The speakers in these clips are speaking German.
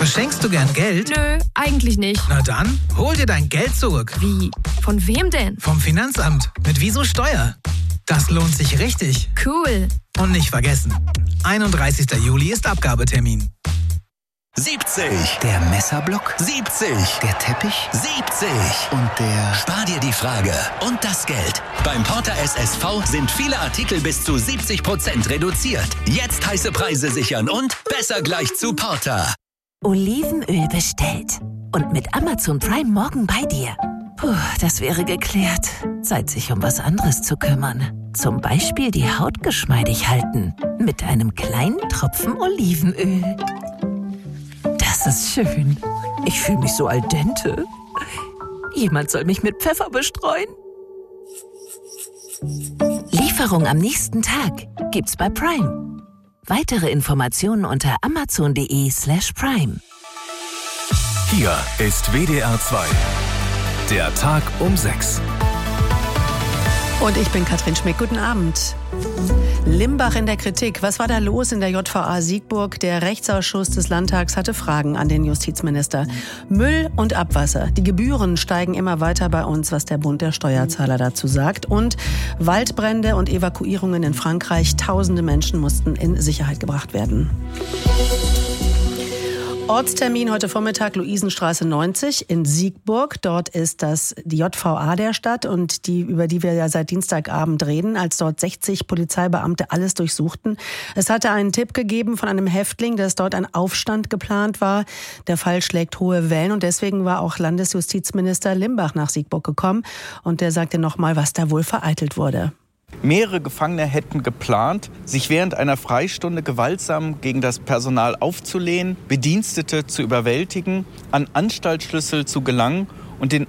Verschenkst du gern Geld? Nö, eigentlich nicht. Na dann, hol dir dein Geld zurück. Wie? Von wem denn? Vom Finanzamt. Mit Wieso Steuer. Das lohnt sich richtig. Cool. Und nicht vergessen, 31. Juli ist Abgabetermin. 70. Der Messerblock. 70. Der Teppich. 70. Und der... Spar dir die Frage und das Geld. Beim Porter SSV sind viele Artikel bis zu 70% reduziert. Jetzt heiße Preise sichern und besser gleich zu Porter. Olivenöl bestellt. Und mit Amazon Prime morgen bei dir. Puh, das wäre geklärt. Zeit, sich um was anderes zu kümmern. Zum Beispiel die Haut geschmeidig halten. Mit einem kleinen Tropfen Olivenöl. Das ist schön. Ich fühle mich so al dente. Jemand soll mich mit Pfeffer bestreuen. Lieferung am nächsten Tag gibt's bei Prime. Weitere Informationen unter amazon.de/prime. Hier ist WDR 2. Der Tag um 6. Und ich bin Katrin Schmick. Guten Abend. Limbach in der Kritik. Was war da los in der JVA Siegburg? Der Rechtsausschuss des Landtags hatte Fragen an den Justizminister. Müll und Abwasser. Die Gebühren steigen immer weiter bei uns, was der Bund der Steuerzahler dazu sagt. Und Waldbrände und Evakuierungen in Frankreich. Tausende Menschen mussten in Sicherheit gebracht werden. Ortstermin heute Vormittag, Luisenstraße 90 in Siegburg. Dort ist die JVA der Stadt und über die wir ja seit Dienstagabend reden, als dort 60 Polizeibeamte alles durchsuchten. Es hatte einen Tipp gegeben von einem Häftling, dass dort ein Aufstand geplant war. Der Fall schlägt hohe Wellen und deswegen war auch Landesjustizminister Limbach nach Siegburg gekommen. Und der sagte nochmal, was da wohl vereitelt wurde. Mehrere Gefangene hätten geplant, sich während einer Freistunde gewaltsam gegen das Personal aufzulehnen, Bedienstete zu überwältigen, an Anstaltsschlüssel zu gelangen und den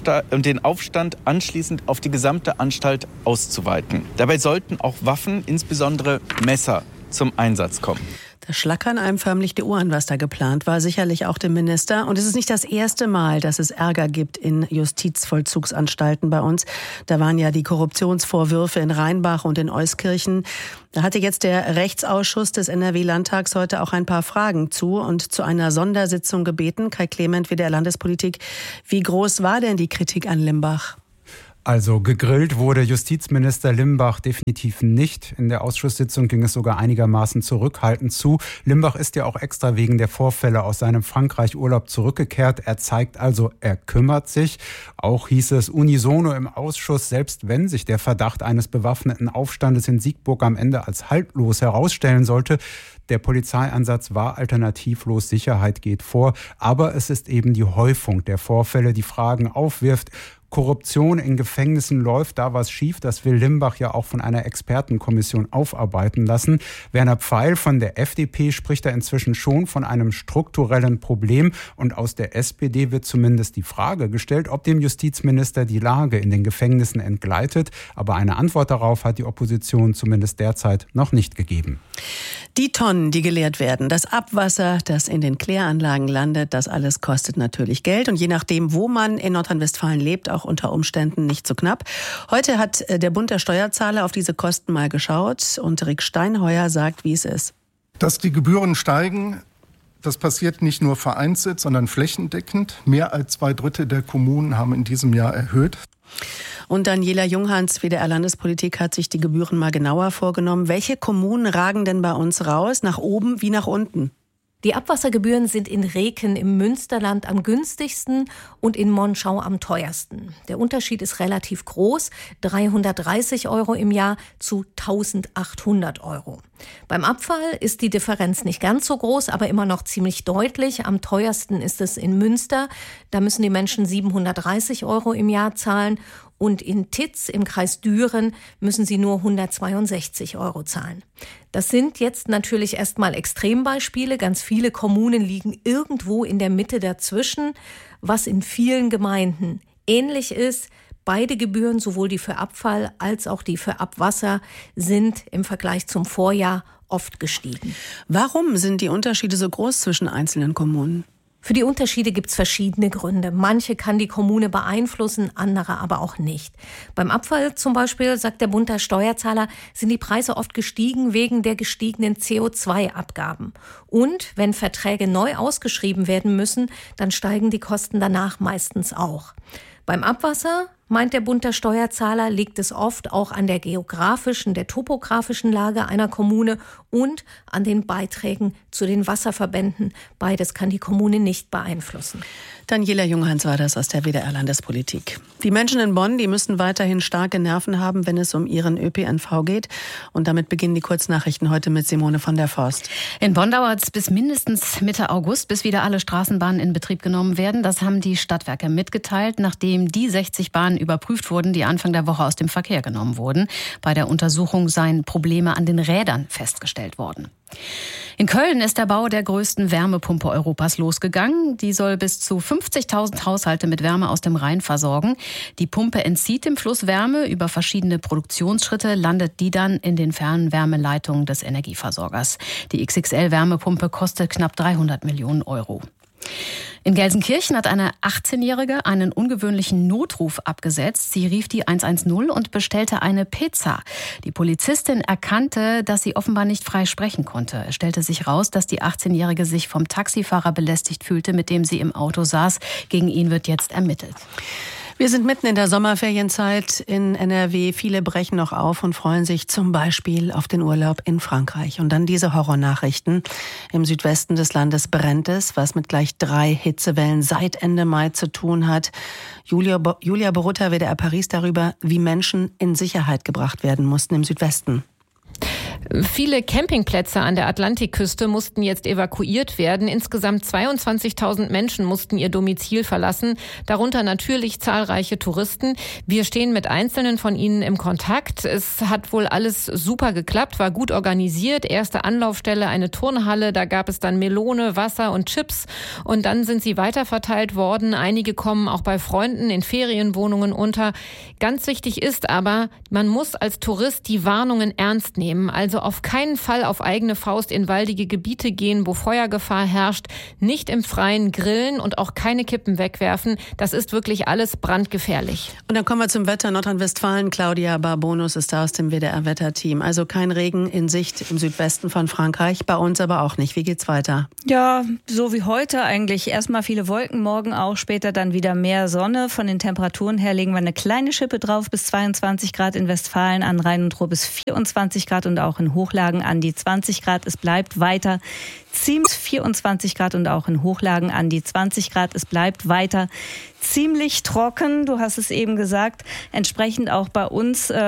Aufstand anschließend auf die gesamte Anstalt auszuweiten. Dabei sollten auch Waffen, insbesondere Messer, zum Einsatz kommen. Da schlackern einem förmlich die Ohren, was da geplant war, sicherlich auch dem Minister. Und es ist nicht das erste Mal, dass es Ärger gibt in Justizvollzugsanstalten bei uns. Da waren ja die Korruptionsvorwürfe in Rheinbach und in Euskirchen. Da hatte jetzt der Rechtsausschuss des NRW-Landtags heute auch ein paar Fragen zu und zu einer Sondersitzung gebeten. Kai Clement, WDR Landespolitik. Wie groß war denn die Kritik an Limbach? Also gegrillt wurde Justizminister Limbach definitiv nicht. In der Ausschusssitzung ging es sogar einigermaßen zurückhaltend zu. Limbach ist ja auch extra wegen der Vorfälle aus seinem Frankreich-Urlaub zurückgekehrt. Er zeigt also, er kümmert sich. Auch hieß es unisono im Ausschuss, selbst wenn sich der Verdacht eines bewaffneten Aufstandes in Siegburg am Ende als haltlos herausstellen sollte, der Polizeieinsatz war alternativlos, Sicherheit geht vor. Aber es ist eben die Häufung der Vorfälle, die Fragen aufwirft. Korruption in Gefängnissen läuft da was schief. Das will Limbach ja auch von einer Expertenkommission aufarbeiten lassen. Werner Pfeil von der FDP spricht da inzwischen schon von einem strukturellen Problem. Und aus der SPD wird zumindest die Frage gestellt, ob dem Justizminister die Lage in den Gefängnissen entgleitet. Aber eine Antwort darauf hat die Opposition zumindest derzeit noch nicht gegeben. Die Tonnen, die geleert werden, das Abwasser, das in den Kläranlagen landet, das alles kostet natürlich Geld. Und je nachdem, wo man in Nordrhein-Westfalen lebt, auch unter Umständen nicht so knapp. Heute hat der Bund der Steuerzahler auf diese Kosten mal geschaut und Rick Steinheuer sagt, wie es ist. Dass die Gebühren steigen, das passiert nicht nur vereinzelt, sondern flächendeckend. Mehr als 2/3 der Kommunen haben in diesem Jahr erhöht. Und Daniela Junghans, WDR Landespolitik, hat sich die Gebühren mal genauer vorgenommen. Welche Kommunen ragen denn bei uns raus, nach oben wie nach unten? Die Abwassergebühren sind in Reken im Münsterland am günstigsten und in Monschau am teuersten. Der Unterschied ist relativ groß, 330 € im Jahr zu 1.800 €. Beim Abfall ist die Differenz nicht ganz so groß, aber immer noch ziemlich deutlich. Am teuersten ist es in Münster. Da müssen die Menschen 730 € im Jahr zahlen. Und in Titz im Kreis Düren müssen sie nur 162 € zahlen. Das sind jetzt natürlich erstmal Extrembeispiele. Ganz viele Kommunen liegen irgendwo in der Mitte dazwischen, was in vielen Gemeinden ähnlich ist. Beide Gebühren, sowohl die für Abfall als auch die für Abwasser, sind im Vergleich zum Vorjahr oft gestiegen. Warum sind die Unterschiede so groß zwischen einzelnen Kommunen? Für die Unterschiede gibt es verschiedene Gründe. Manche kann die Kommune beeinflussen, andere aber auch nicht. Beim Abfall zum Beispiel, sagt der Bund der Steuerzahler, sind die Preise oft gestiegen wegen der gestiegenen CO2-Abgaben. Und wenn Verträge neu ausgeschrieben werden müssen, dann steigen die Kosten danach meistens auch. Beim Abwasser, meint der Bund der Steuerzahler, liegt es oft auch an der geografischen, der topografischen Lage einer Kommune und an den Beiträgen zu den Wasserverbänden. Beides kann die Kommune nicht beeinflussen. Daniela Junghans war das aus der WDR-Landespolitik. Die Menschen in Bonn, die müssen weiterhin starke Nerven haben, wenn es um ihren ÖPNV geht. Und damit beginnen die Kurznachrichten heute mit Simone von der Forst. In Bonn dauert es bis mindestens Mitte August, bis wieder alle Straßenbahnen in Betrieb genommen werden. Das haben die Stadtwerke mitgeteilt, nachdem die 60 Bahnen überprüft wurden, die Anfang der Woche aus dem Verkehr genommen wurden. Bei der Untersuchung seien Probleme an den Rädern festgestellt worden. In Köln ist der Bau der größten Wärmepumpe Europas losgegangen. Die soll bis zu 50.000 Haushalte mit Wärme aus dem Rhein versorgen. Die Pumpe entzieht dem Fluss Wärme. Über verschiedene Produktionsschritte landet die dann in den Fernwärmeleitungen des Energieversorgers. Die XXL-Wärmepumpe kostet knapp 300 Millionen Euro. In Gelsenkirchen hat eine 18-Jährige einen ungewöhnlichen Notruf abgesetzt. Sie rief die 110 und bestellte eine Pizza. Die Polizistin erkannte, dass sie offenbar nicht frei sprechen konnte. Es stellte sich raus, dass die 18-Jährige sich vom Taxifahrer belästigt fühlte, mit dem sie im Auto saß. Gegen ihn wird jetzt ermittelt. Wir sind mitten in der Sommerferienzeit in NRW. Viele brechen noch auf und freuen sich zum Beispiel auf den Urlaub in Frankreich. Und dann diese Horrornachrichten. Im Südwesten des Landes brennt es, was mit gleich 3 Hitzewellen seit Ende Mai zu tun hat. Julia Borutta, WDR Paris, darüber, wie Menschen in Sicherheit gebracht werden mussten im Südwesten. Viele Campingplätze an der Atlantikküste mussten jetzt evakuiert werden. Insgesamt 22.000 Menschen mussten ihr Domizil verlassen, darunter natürlich zahlreiche Touristen. Wir stehen mit Einzelnen von ihnen im Kontakt. Es hat wohl alles super geklappt, war gut organisiert. Erste Anlaufstelle, eine Turnhalle, da gab es dann Melone, Wasser und Chips. Und dann sind sie weiterverteilt worden. Einige kommen auch bei Freunden in Ferienwohnungen unter. Ganz wichtig ist aber, man muss als Tourist die Warnungen ernst nehmen. Also auf keinen Fall auf eigene Faust in waldige Gebiete gehen, wo Feuergefahr herrscht, nicht im Freien grillen und auch keine Kippen wegwerfen. Das ist wirklich alles brandgefährlich. Und dann kommen wir zum Wetter. Nordrhein-Westfalen, Claudia Barbonus ist da aus dem WDR-Wetterteam. Also kein Regen in Sicht im Südwesten von Frankreich, bei uns aber auch nicht. Wie geht's weiter? Ja, so wie heute eigentlich. Erstmal viele Wolken, morgen auch, später dann wieder mehr Sonne. Von den Temperaturen her legen wir eine kleine Schippe drauf, bis 22 Grad in Westfalen, an Rhein und Ruhr bis 24 Grad und auch in Hochlagen an die 20 Grad. Es bleibt weiter ziemlich 24 Grad und auch in Hochlagen an die 20 Grad. Es bleibt weiter ziemlich trocken. Du hast es eben gesagt. Entsprechend auch bei uns